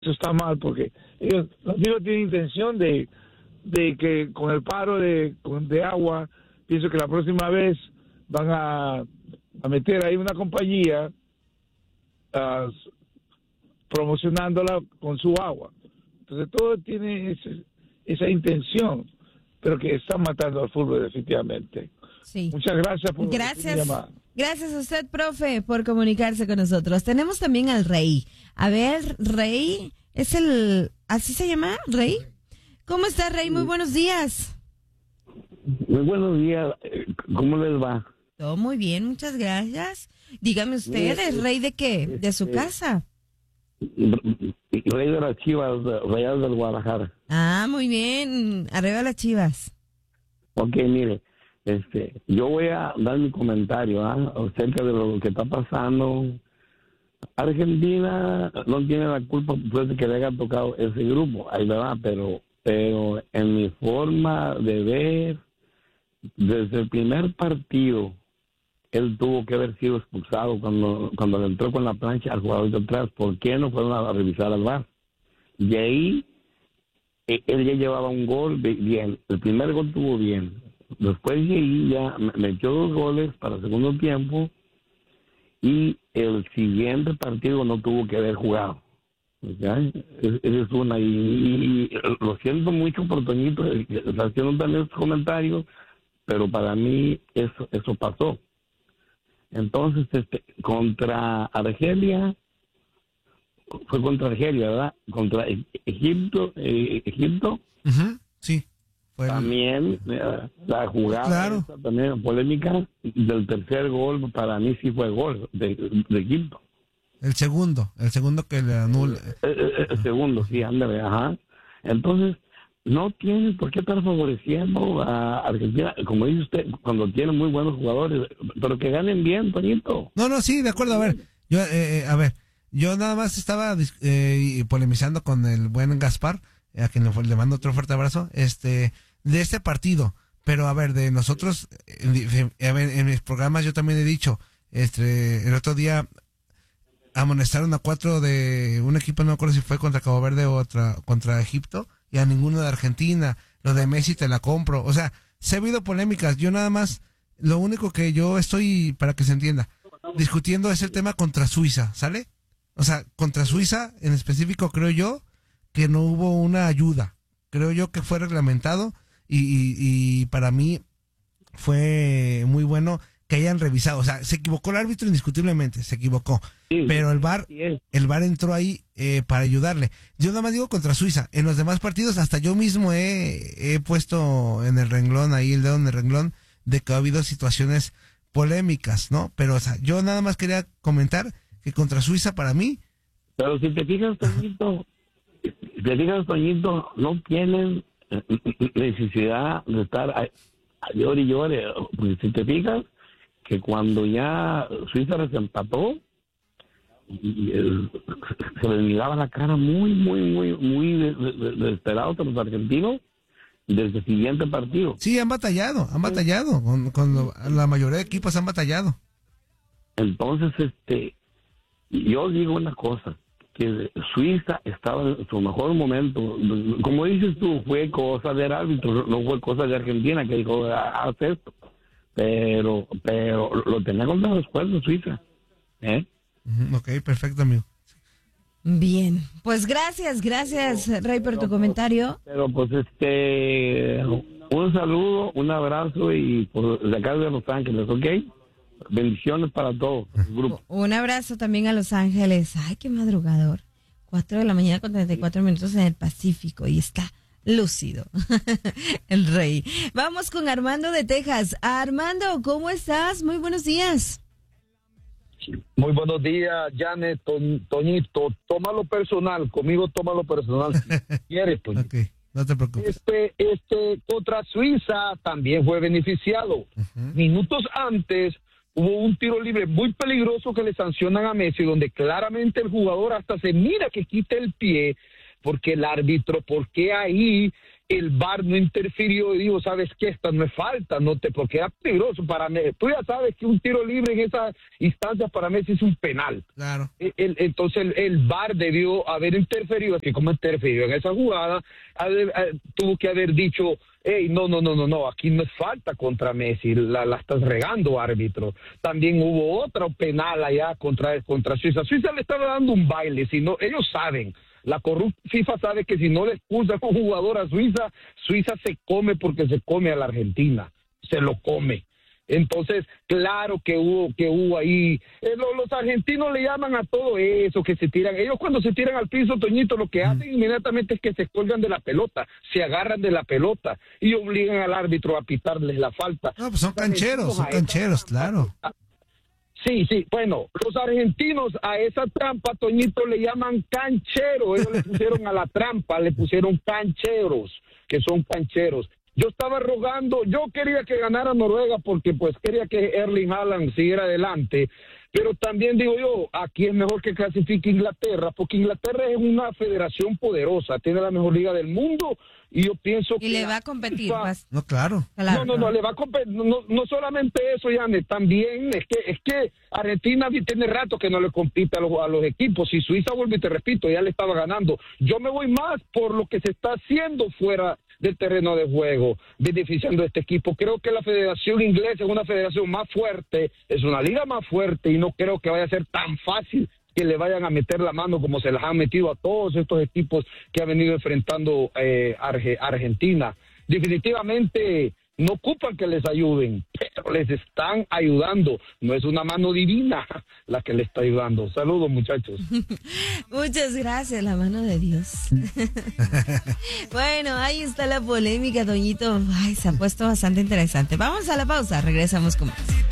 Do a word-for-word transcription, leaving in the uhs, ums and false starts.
eso está mal, porque ellos, los tigres tienen intención de, de que con el paro de, de agua, pienso que la próxima vez van a, a meter ahí una compañía uh, promocionándola con su agua. Entonces todo tiene ese, esa intención, pero que están matando al fútbol definitivamente. Sí. Muchas gracias por gracias. mi llamada. Gracias a usted, profe, por comunicarse con nosotros. Tenemos también al Rey. A ver, Rey, ¿es el... ¿así se llama, Rey? ¿Cómo está, Rey? Muy buenos días. Muy buenos días. ¿Cómo les va? Todo muy bien, muchas gracias. Dígame usted, ¿es Rey de qué? ¿De su casa? Rey de las Chivas, Rayadas del Guadalajara. Ah, muy bien. Arriba las Chivas. Ok, mire. Este, yo voy a dar mi comentario ¿ah? acerca de lo que está pasando. Argentina no tiene la culpa pues, de que le haya tocado ese grupo, ahí verdad, pero, pero en mi forma de ver, desde el primer partido, él tuvo que haber sido expulsado cuando, cuando le entró con la plancha al jugador de atrás. ¿Por qué no fueron a revisar al V A R? Y ahí, él ya llevaba un gol bien, el primer gol tuvo bien. Después de ahí ya metió dos goles para el segundo tiempo y el siguiente partido no tuvo que haber jugado. ¿Okay? Esa es una. Y, y, y lo siento mucho por Toñito, está haciendo también sus comentarios, pero para mí eso, eso pasó. Entonces, este, contra Argelia, fue contra Argelia, ¿verdad? Contra Egipto, eh, Egipto. Uh-huh, sí. Fue también el... eh, la jugada, claro. esa, también polémica del tercer gol, para mí sí fue gol de, de Egipto. El segundo, el segundo que le anula. El, el, el segundo, sí, ándale, ajá. Entonces, no tiene por qué estar favoreciendo a Argentina, como dice usted, cuando tiene muy buenos jugadores, pero que ganen bien, Toñito. No, no, sí, de acuerdo, a ver, yo, eh, a ver, yo nada más estaba eh, polemizando con el buen Gaspar, a quien le, le mando otro fuerte abrazo, este, de este partido, pero a ver, de nosotros, en, en, en mis programas yo también he dicho, este, el otro día amonestaron a cuatro de un equipo, no me acuerdo si fue contra Cabo Verde o otra, contra Egipto, y a ninguno de Argentina. Lo de Messi te la compro. O sea, se ha habido polémicas. Yo nada más, lo único que yo estoy, para que se entienda, discutiendo es el tema contra Suiza, ¿sale? O sea, contra Suiza en específico creo yo que no hubo una ayuda. Creo yo que fue reglamentado y, y, y para mí fue muy bueno que hayan revisado. O sea, se equivocó el árbitro indiscutiblemente, se equivocó. Sí, pero el V A R, el V A R entró ahí eh, para ayudarle. Yo nada más digo contra Suiza. En los demás partidos hasta yo mismo he, he puesto en el renglón, ahí el dedo en el renglón, de que ha habido situaciones polémicas, ¿no? Pero, o sea, yo nada más quería comentar que contra Suiza para mí... Pero si te fijas, Toñito, si te fijas, Toñito, no tienen necesidad de estar a, a llore y llore. Porque si te fijas, que cuando ya Suiza les empató, y el, se les miraba la cara muy, muy, muy, muy desesperados a los argentinos desde el siguiente partido. Sí, han batallado, han batallado, con, con lo, la mayoría de equipos han batallado. Entonces, este, yo digo una cosa, que Suiza estaba en su mejor momento. Como dices tú, fue cosa del árbitro, no fue cosa de Argentina que dijo, haz esto. Pero, pero lo tenía con los esfuerzos Suiza, ¿eh? Ok, perfecto, amigo. Bien, pues gracias, gracias, Rey, por tu comentario. Pero pues este, un saludo, un abrazo y por de acá de Los Ángeles, ¿ok? Bendiciones para todos el grupo. Un abrazo también a Los Ángeles. Ay, qué madrugador. Cuatro de la mañana con treinta y cuatro minutos en el Pacífico y está lúcido el Rey. Vamos con Armando de Texas. Armando, ¿cómo estás? Muy buenos días. Muy buenos días, Janet, ton, Toñito. Tómalo personal, conmigo tómalo personal si quieres, Toñito. Okay, no te preocupes. Este, este, contra Suiza también fue beneficiado. Uh-huh. Minutos antes hubo un tiro libre muy peligroso que le sancionan a Messi, donde claramente el jugador hasta se mira que quita el pie, porque el árbitro, porque ahí el V A R no interfirió y dijo, ¿sabes qué? Esta no es falta, no te, porque era peligroso para Messi. Tú ya sabes que un tiro libre en esa instancia para Messi es un penal. Claro. El, el, entonces el, el V A R debió haber interferido, así como interfirió en esa jugada, haber, eh, tuvo que haber dicho, hey, no, no, no, no, no, aquí no es falta contra Messi, la, la estás regando, árbitro. También hubo otro penal allá contra, contra Suiza. Suiza le estaba dando un baile, si no, ellos saben. La corrupta FIFA sabe que si no le expulsan a un jugador a Suiza, Suiza se come porque se come a la Argentina, se lo come. Entonces, claro que hubo que hubo ahí, eh, lo, los argentinos le llaman a todo eso, que se tiran, ellos cuando se tiran al piso, Toñito, lo que hacen inmediatamente es que se cuelgan de la pelota, se agarran de la pelota y obligan al árbitro a pitarles la falta. No, pues son cancheros, son cancheros, claro. Sí, sí, bueno, los argentinos a esa trampa, Toñito, le llaman canchero. Ellos le pusieron a la trampa, le pusieron cancheros, que son cancheros. Yo estaba rogando, yo quería que ganara Noruega porque pues quería que Erling Haaland siguiera adelante, pero también digo yo, aquí es mejor que clasifique Inglaterra, porque Inglaterra es una federación poderosa, tiene la mejor liga del mundo y yo pienso y que... Y le va a competir FIFA, más. No, claro. claro. No, no, no, le va a competir, no, no solamente eso, Janet, también es que es que Argentina tiene rato que no le compite a los, a los equipos, y Suiza, vuelvo y te repito, ya le estaba ganando. Yo me voy más por lo que se está haciendo fuera del terreno de juego, beneficiando a este equipo. Creo que la federación inglesa es una federación más fuerte, es una liga más fuerte, y no creo que vaya a ser tan fácil que le vayan a meter la mano como se las han metido a todos estos equipos que han venido enfrentando eh, Arge, Argentina. Definitivamente no ocupan que les ayuden, pero les están ayudando. No es una mano divina la que les está ayudando. Saludos, muchachos. Muchas gracias, la mano de Dios. Bueno, ahí está la polémica, Toñito. Ay, se ha puesto bastante interesante. Vamos a la pausa, regresamos con más.